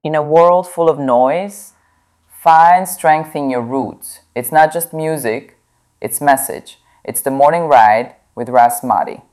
In a world full of noise, find strength in your roots. It's not just music, it's message. It's the morning ride with Ras Mahdi.